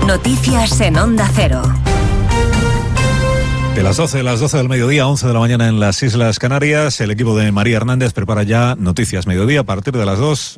Noticias en Onda Cero. De las 12 del mediodía, 11 de la mañana en las Islas Canarias, el equipo de María Hernández prepara ya Noticias Mediodía. A partir de las 2,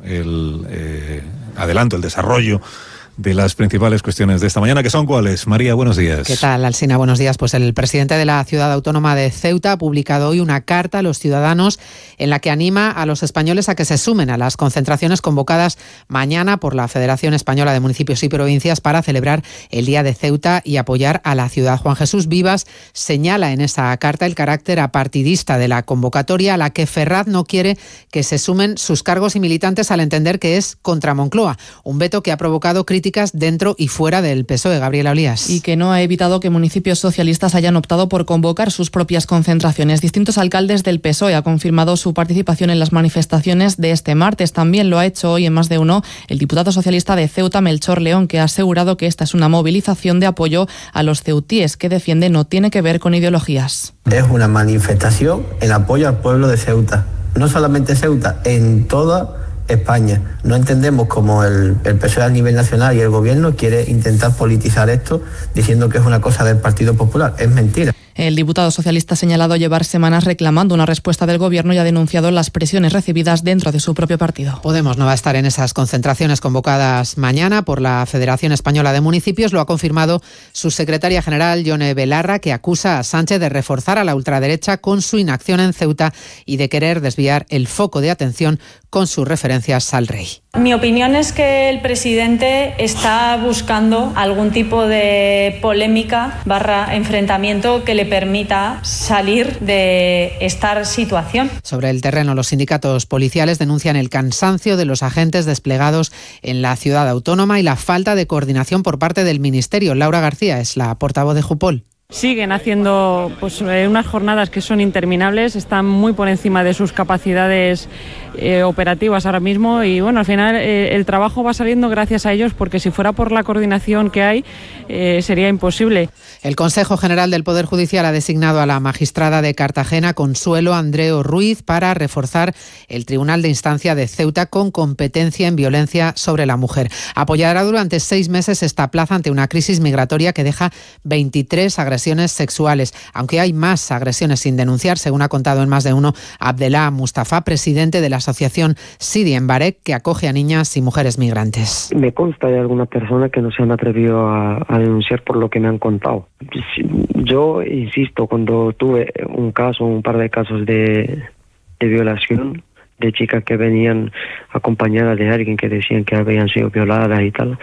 el desarrollo de las principales cuestiones de esta mañana, que son ¿cuáles? María, buenos días. ¿Qué tal, Alsina? Buenos días. Pues el presidente de la Ciudad Autónoma de Ceuta ha publicado hoy una carta a los ciudadanos en la que anima a los españoles a que se sumen a las concentraciones convocadas mañana por la Federación Española de Municipios y Provincias para celebrar el Día de Ceuta y apoyar a la ciudad. Juan Jesús Vivas señala en esa carta el carácter apartidista de la convocatoria, a la que Ferraz no quiere que se sumen sus cargos y militantes, al entender que es contra Moncloa, un veto que ha provocado críticas dentro y fuera del PSOE. Gabriela Olías. Y que no ha evitado que municipios socialistas hayan optado por convocar sus propias concentraciones. Distintos alcaldes del PSOE han confirmado su participación en las manifestaciones de este martes. También lo ha hecho hoy en más de uno el diputado socialista de Ceuta, Melchor León, que ha asegurado que esta es una movilización de apoyo a los ceutíes, que defiende no tiene que ver con ideologías. Es una manifestación en apoyo al pueblo de Ceuta. No solamente Ceuta, en toda España. No entendemos cómo el PSOE a nivel nacional y el gobierno quiere intentar politizar esto diciendo que es una cosa del Partido Popular. Es mentira. El diputado socialista ha señalado llevar semanas reclamando una respuesta del gobierno y ha denunciado las presiones recibidas dentro de su propio partido. Podemos no va a estar en esas concentraciones convocadas mañana por la Federación Española de Municipios. Lo ha confirmado su secretaria general, Yone Belarra, que acusa a Sánchez de reforzar a la ultraderecha con su inacción en Ceuta y de querer desviar el foco de atención con sus referencias al rey. Mi opinión es que el presidente está buscando algún tipo de polémica / enfrentamiento que le permita salir de esta situación. Sobre el terreno, los sindicatos policiales denuncian el cansancio de los agentes desplegados en la ciudad autónoma y la falta de coordinación por parte del Ministerio. Laura García es la portavoz de Jupol. Siguen haciendo unas jornadas que son interminables, están muy por encima de sus capacidades operativas ahora mismo y al final el trabajo va saliendo gracias a ellos, porque si fuera por la coordinación que hay sería imposible. El Consejo General del Poder Judicial ha designado a la magistrada de Cartagena, Consuelo Andreu Ruiz, para reforzar el Tribunal de Instancia de Ceuta con competencia en violencia sobre la mujer. Apoyará durante 6 meses esta plaza ante una crisis migratoria que deja 23 agresiones sexuales, aunque hay más agresiones sin denunciar, según ha contado en más de uno Abdelá Mustafa, presidente de la asociación Sidi en Barek, que acoge a niñas y mujeres migrantes. Me consta de algunas personas que no se han atrevido a denunciar por lo que me han contado. Yo insisto, cuando tuve un par de casos de violación, de chicas que venían acompañadas de alguien que decían que habían sido violadas y tal,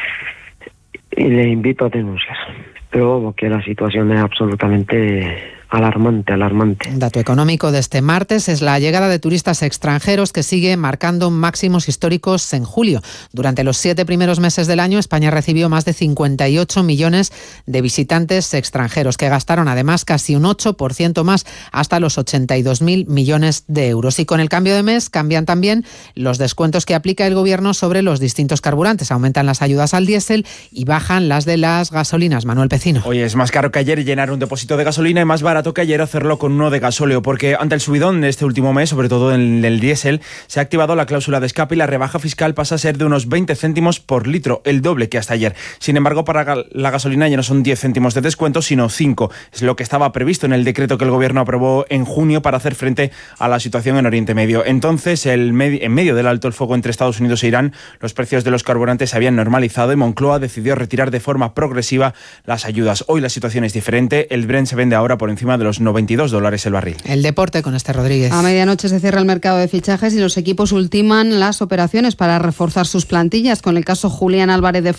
y les invito a denunciar. Pero vamos, que la situación es absolutamente alarmante. Un dato económico de este martes es la llegada de turistas extranjeros, que sigue marcando máximos históricos en julio. Durante los 7 primeros meses del año, España recibió más de 58 millones de visitantes extranjeros, que gastaron además casi un 8% más, hasta los 82.000 millones de euros. Y con el cambio de mes cambian también los descuentos que aplica el gobierno sobre los distintos carburantes. Aumentan las ayudas al diésel y bajan las de las gasolinas. Manuel Pecino. Hoy es más caro que ayer llenar un depósito de gasolina y más barato que ayer hacerlo con uno de gasóleo, porque ante el subidón de este último mes, sobre todo en el diésel, se ha activado la cláusula de escape y la rebaja fiscal pasa a ser de unos 20 céntimos por litro, el doble que hasta ayer. Sin embargo, para la gasolina ya no son 10 céntimos de descuento, sino 5. Es lo que estaba previsto en el decreto que el gobierno aprobó en junio para hacer frente a la situación en Oriente Medio. Entonces, en medio del alto el fuego entre Estados Unidos e Irán, los precios de los carburantes se habían normalizado y Moncloa decidió retirar de forma progresiva las ayudas. Hoy la situación es diferente, el Brent se vende ahora por encima de los $92 el barril. El deporte con Esther Rodríguez. A medianoche se cierra el mercado de fichajes y los equipos ultiman las operaciones para reforzar sus plantillas. Con el caso Julián Álvarez de